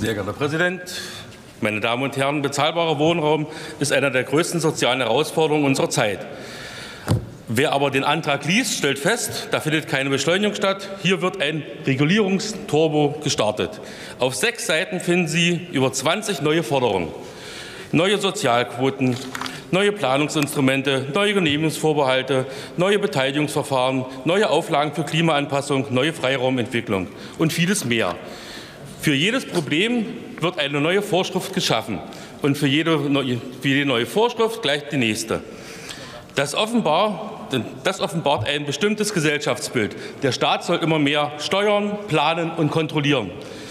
Sehr geehrter Herr Präsident, meine Damen und Herren! Bezahlbarer Wohnraum ist eine der größten sozialen Herausforderungen unserer Zeit. Wer aber den Antrag liest, stellt fest, da findet keine Beschleunigung statt. Hier wird ein Regulierungsturbo gestartet. Auf 6 Seiten finden Sie über 20 neue Forderungen. Neue Sozialquoten, neue Planungsinstrumente, neue Genehmigungsvorbehalte, neue Beteiligungsverfahren, neue Auflagen für Klimaanpassung, neue Freiraumentwicklung und vieles mehr. Für jedes Problem wird eine neue Vorschrift geschaffen und für jede neue Vorschrift gleich die nächste. Das offenbart ein bestimmtes Gesellschaftsbild. Der Staat soll immer mehr steuern, planen und kontrollieren.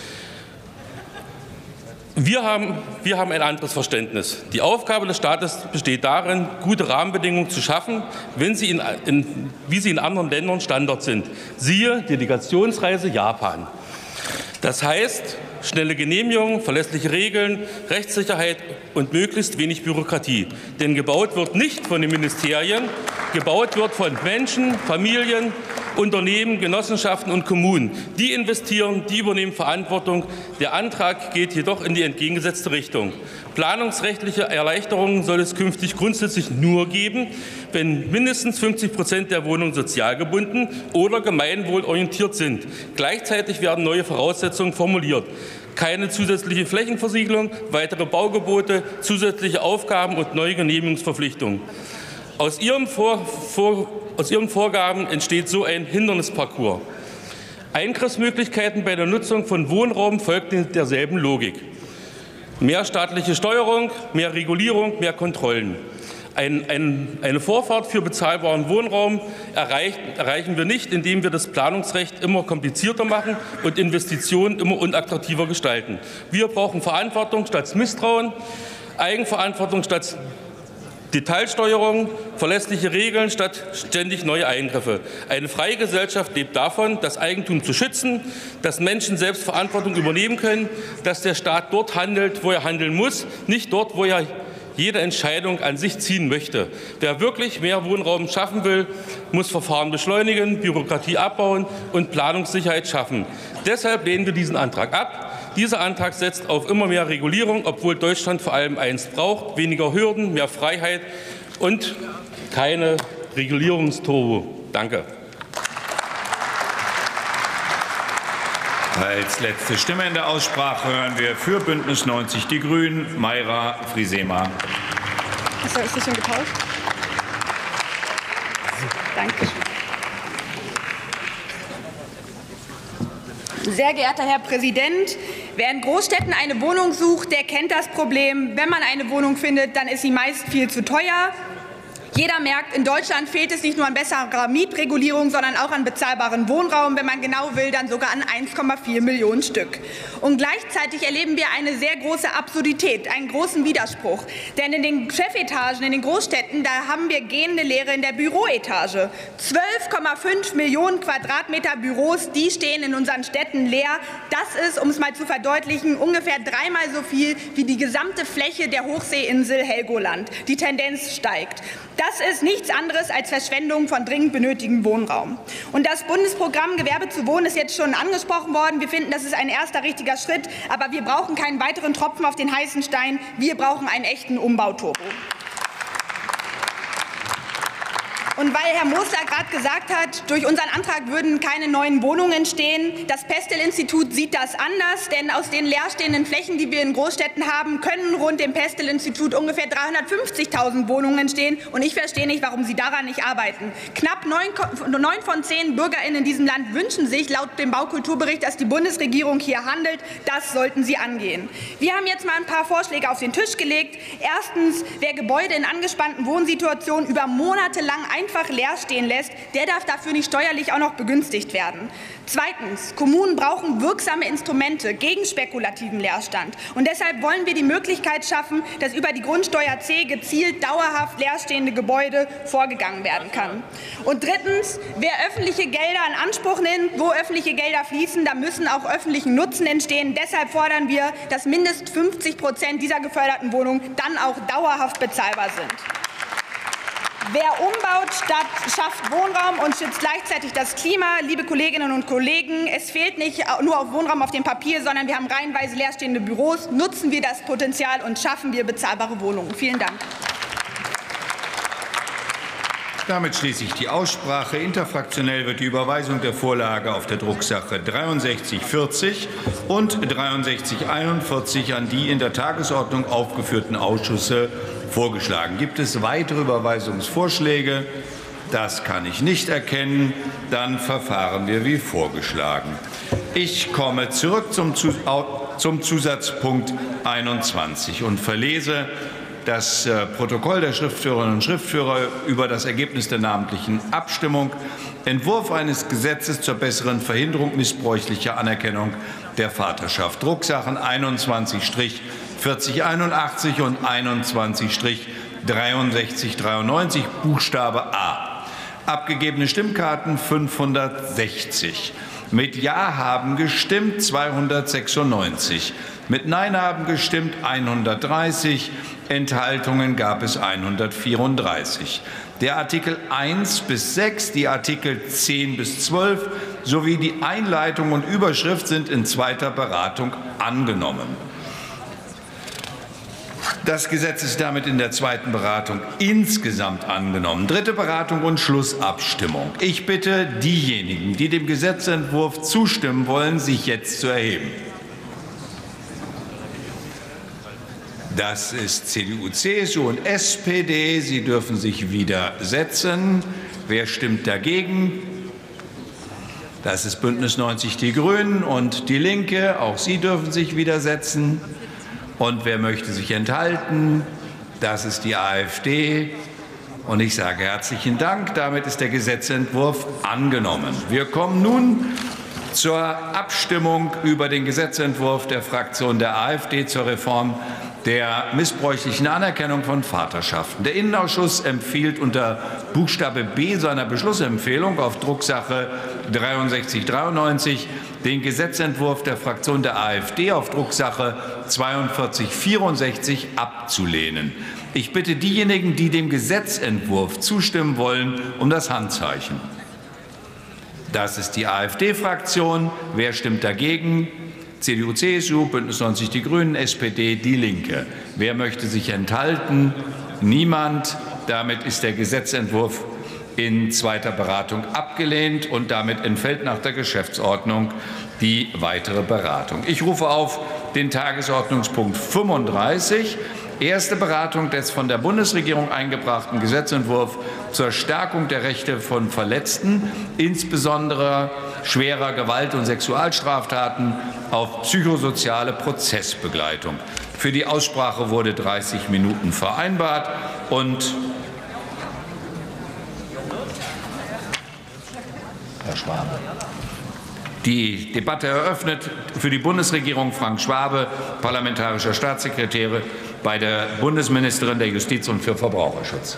Wir haben ein anderes Verständnis. Die Aufgabe des Staates besteht darin, gute Rahmenbedingungen zu schaffen, wie sie in anderen Ländern Standard sind. Siehe Delegationsreise Japan. Das heißt, schnelle Genehmigungen, verlässliche Regeln, Rechtssicherheit und möglichst wenig Bürokratie. Denn gebaut wird nicht von den Ministerien, gebaut wird von Menschen, Familien, Unternehmen, Genossenschaften und Kommunen. Die investieren, die übernehmen Verantwortung. Der Antrag geht jedoch in die entgegengesetzte Richtung. Planungsrechtliche Erleichterungen soll es künftig grundsätzlich nur geben, wenn mindestens 50% der Wohnungen sozial gebunden oder gemeinwohlorientiert sind. Gleichzeitig werden neue Voraussetzungen formuliert. Keine zusätzliche Flächenversiegelung, weitere Baugebote, zusätzliche Aufgaben und neue Genehmigungsverpflichtungen. Aus Ihren Vorgaben entsteht so ein Hindernisparcours. Eingriffsmöglichkeiten bei der Nutzung von Wohnraum folgten derselben Logik. Mehr staatliche Steuerung, mehr Regulierung, mehr Kontrollen. Eine Vorfahrt für bezahlbaren Wohnraum erreichen wir nicht, indem wir das Planungsrecht immer komplizierter machen und Investitionen immer unattraktiver gestalten. Wir brauchen Verantwortung statt Misstrauen, Eigenverantwortung statt Detailsteuerung, verlässliche Regeln statt ständig neue Eingriffe. Eine freie Gesellschaft lebt davon, das Eigentum zu schützen, dass Menschen selbst Verantwortung übernehmen können, dass der Staat dort handelt, wo er handeln muss, nicht dort, wo er jede Entscheidung an sich ziehen möchte. Wer wirklich mehr Wohnraum schaffen will, muss Verfahren beschleunigen, Bürokratie abbauen und Planungssicherheit schaffen. Deshalb lehnen wir diesen Antrag ab. Dieser Antrag setzt auf immer mehr Regulierung, obwohl Deutschland vor allem eins braucht: weniger Hürden, mehr Freiheit und keine Regulierungsturbo. Danke. Als letzte Stimme in der Aussprache hören wir für Bündnis 90 Die Grünen Mayra Friesema. Ist das schon getauscht? Danke. Sehr geehrter Herr Präsident! Wer in Großstädten eine Wohnung sucht, der kennt das Problem. Wenn man eine Wohnung findet, dann ist sie meist viel zu teuer. Jeder merkt, in Deutschland fehlt es nicht nur an besserer Mietregulierung, sondern auch an bezahlbarem Wohnraum. Wenn man genau will, dann sogar an 1,4 Millionen Stück. Und gleichzeitig erleben wir eine sehr große Absurdität, einen großen Widerspruch. Denn in den Chefetagen, in den Großstädten, da haben wir gähnende Leere in der Büroetage. 12,5 Millionen Quadratmeter Büros, die stehen in unseren Städten leer. Das ist, um es mal zu verdeutlichen, ungefähr 3-mal so viel wie die gesamte Fläche der Hochseeinsel Helgoland. Die Tendenz steigt. Das ist nichts anderes als Verschwendung von dringend benötigtem Wohnraum. Und das Bundesprogramm Gewerbe zu Wohnen ist jetzt schon angesprochen worden. Wir finden, das ist ein erster richtiger Schritt. Aber wir brauchen keinen weiteren Tropfen auf den heißen Stein. Wir brauchen einen echten Umbauturbo. Und weil Herr Mosler gerade gesagt hat, durch unseren Antrag würden keine neuen Wohnungen entstehen, das Pestel-Institut sieht das anders, denn aus den leerstehenden Flächen, die wir in Großstädten haben, können rund dem Pestel-Institut ungefähr 350.000 Wohnungen entstehen. Und ich verstehe nicht, warum Sie daran nicht arbeiten. Knapp 9 von 10 BürgerInnen in diesem Land wünschen sich laut dem Baukulturbericht, dass die Bundesregierung hier handelt. Das sollten Sie angehen. Wir haben jetzt mal ein paar Vorschläge auf den Tisch gelegt. Erstens, wer Gebäude in angespannten Wohnsituationen über Monate lang einfach leer stehen lässt, der darf dafür nicht steuerlich auch noch begünstigt werden. Zweitens, Kommunen brauchen wirksame Instrumente gegen spekulativen Leerstand. Und deshalb wollen wir die Möglichkeit schaffen, dass über die Grundsteuer C gezielt dauerhaft leerstehende Gebäude vorgegangen werden kann. Und drittens, wer öffentliche Gelder in Anspruch nimmt, wo öffentliche Gelder fließen, da müssen auch öffentlichen Nutzen entstehen. Deshalb fordern wir, dass mindestens 50% dieser geförderten Wohnungen dann auch dauerhaft bezahlbar sind. Wer umbaut, schafft Wohnraum und schützt gleichzeitig das Klima. Liebe Kolleginnen und Kollegen, es fehlt nicht nur auf Wohnraum auf dem Papier, sondern wir haben reihenweise leerstehende Büros. Nutzen wir das Potenzial und schaffen wir bezahlbare Wohnungen. Vielen Dank. Damit schließe ich die Aussprache. Interfraktionell wird die Überweisung der Vorlage auf der Drucksache 6340 und 6341 an die in der Tagesordnung aufgeführten Ausschüsse vorgeschlagen. Gibt es weitere Überweisungsvorschläge? Das kann ich nicht erkennen. Dann verfahren wir wie vorgeschlagen. Ich komme zurück zum Zusatzpunkt 21 und verlese das Protokoll der Schriftführerinnen und Schriftführer über das Ergebnis der namentlichen Abstimmung. Entwurf eines Gesetzes zur besseren Verhinderung missbräuchlicher Anerkennung der Vaterschaft. Drucksachen 21-4081 und 21-6393, Buchstabe A. Abgegebene Stimmkarten 560. Mit Ja haben gestimmt 296. Mit Nein haben gestimmt 130. Enthaltungen gab es 134. Der Artikel 1 bis 6, die Artikel 10 bis 12 sowie die Einleitung und Überschrift sind in zweiter Beratung angenommen. Das Gesetz ist damit in der zweiten Beratung insgesamt angenommen. Dritte Beratung und Schlussabstimmung. Ich bitte diejenigen, die dem Gesetzentwurf zustimmen wollen, sich jetzt zu erheben. Das ist CDU, CSU und SPD. Sie dürfen sich wieder setzen. Wer stimmt dagegen? Das ist Bündnis 90 Die Grünen und Die Linke. Auch Sie dürfen sich wieder setzen. Und wer möchte sich enthalten? Das ist die AfD. Und ich sage herzlichen Dank. Damit ist der Gesetzentwurf angenommen. Wir kommen nun zur Abstimmung über den Gesetzentwurf der Fraktion der AfD zur Reform der missbräuchlichen Anerkennung von Vaterschaften. Der Innenausschuss empfiehlt unter Buchstabe B seiner Beschlussempfehlung auf Drucksache 6393 den Gesetzentwurf der Fraktion der AfD auf Drucksache 4264 abzulehnen. Ich bitte diejenigen, die dem Gesetzentwurf zustimmen wollen, um das Handzeichen. Das ist die AfD-Fraktion. Wer stimmt dagegen? CDU, CSU, Bündnis 90 Die Grünen, SPD, Die Linke. Wer möchte sich enthalten? Niemand. Damit ist der Gesetzentwurf in zweiter Beratung abgelehnt und damit entfällt nach der Geschäftsordnung die weitere Beratung. Ich rufe auf den Tagesordnungspunkt 35. Erste Beratung des von der Bundesregierung eingebrachten Gesetzentwurfs zur Stärkung der Rechte von Verletzten, insbesondere schwerer Gewalt- und Sexualstraftaten, auf psychosoziale Prozessbegleitung. Für die Aussprache wurde 30 Minuten vereinbart und Herr Schwabe. Die Debatte eröffnet für die Bundesregierung Frank Schwabe, parlamentarischer Staatssekretär bei der Bundesministerin der Justiz und für Verbraucherschutz.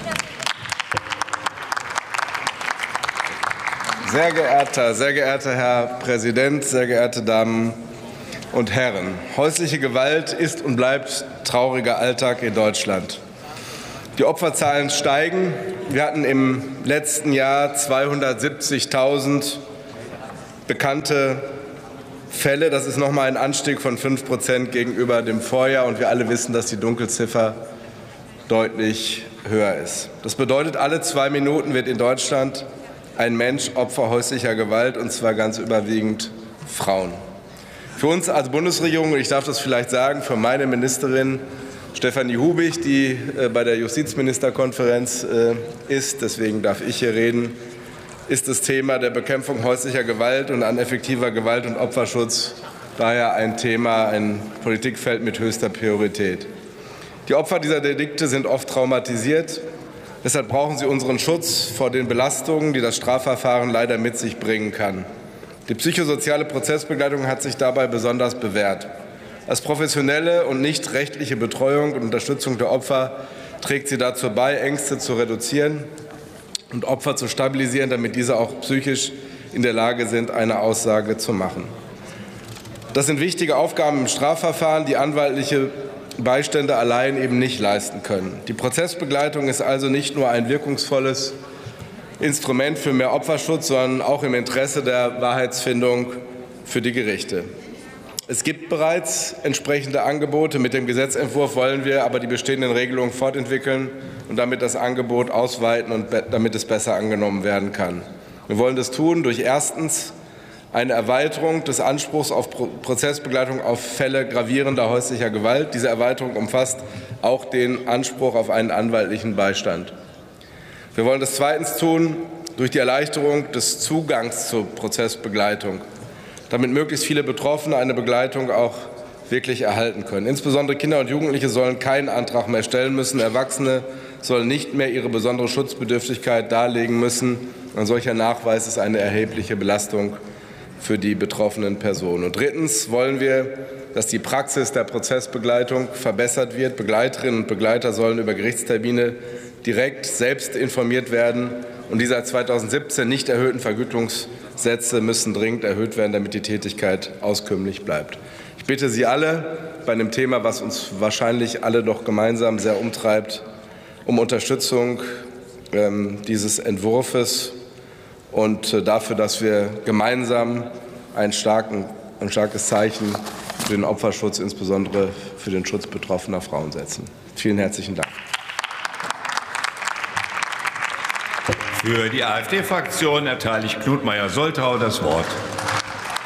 Sehr geehrter Herr Präsident, sehr geehrte Damen und Herren! Häusliche Gewalt ist und bleibt trauriger Alltag in Deutschland. Die Opferzahlen steigen. Wir hatten im letzten Jahr 270.000 bekannte Fälle. Das ist noch mal ein Anstieg von 5% gegenüber dem Vorjahr. Und wir alle wissen, dass die Dunkelziffer deutlich höher ist. Das bedeutet, alle 2 Minuten wird in Deutschland ein Mensch Opfer häuslicher Gewalt, und zwar ganz überwiegend Frauen. Für uns als Bundesregierung, und ich darf das vielleicht sagen, für meine Ministerin Stefanie Hubig, die bei der Justizministerkonferenz ist, deswegen darf ich hier reden, ist das Thema der Bekämpfung häuslicher Gewalt und ein effektiver Gewalt- und Opferschutz daher ein Thema, ein Politikfeld mit höchster Priorität. Die Opfer dieser Delikte sind oft traumatisiert. Deshalb brauchen sie unseren Schutz vor den Belastungen, die das Strafverfahren leider mit sich bringen kann. Die psychosoziale Prozessbegleitung hat sich dabei besonders bewährt. Als professionelle und nicht rechtliche Betreuung und Unterstützung der Opfer trägt sie dazu bei, Ängste zu reduzieren und Opfer zu stabilisieren, damit diese auch psychisch in der Lage sind, eine Aussage zu machen. Das sind wichtige Aufgaben im Strafverfahren. Die anwaltliche Beistände allein eben nicht leisten können. Die Prozessbegleitung ist also nicht nur ein wirkungsvolles Instrument für mehr Opferschutz, sondern auch im Interesse der Wahrheitsfindung für die Gerichte. Es gibt bereits entsprechende Angebote. Mit dem Gesetzentwurf wollen wir aber die bestehenden Regelungen fortentwickeln und damit das Angebot ausweiten und damit es besser angenommen werden kann. Wir wollen das tun durch erstens eine Erweiterung des Anspruchs auf Prozessbegleitung auf Fälle gravierender häuslicher Gewalt. Diese Erweiterung umfasst auch den Anspruch auf einen anwaltlichen Beistand. Wir wollen das zweitens tun durch die Erleichterung des Zugangs zur Prozessbegleitung, damit möglichst viele Betroffene eine Begleitung auch wirklich erhalten können. Insbesondere Kinder und Jugendliche sollen keinen Antrag mehr stellen müssen. Erwachsene sollen nicht mehr ihre besondere Schutzbedürftigkeit darlegen müssen. Ein solcher Nachweis ist eine erhebliche Belastung für die betroffenen Personen. Und drittens wollen wir, dass die Praxis der Prozessbegleitung verbessert wird. Begleiterinnen und Begleiter sollen über Gerichtstermine direkt selbst informiert werden. Und die seit 2017 nicht erhöhten Vergütungssätze müssen dringend erhöht werden, damit die Tätigkeit auskömmlich bleibt. Ich bitte Sie alle bei einem Thema, was uns wahrscheinlich alle doch gemeinsam sehr umtreibt, um Unterstützung dieses Entwurfs und dafür, dass wir gemeinsam ein starkes Zeichen für den Opferschutz, insbesondere für den Schutz betroffener Frauen setzen. Vielen herzlichen Dank. Für die AfD-Fraktion erteile ich Knut Meyer-Soltau das Wort.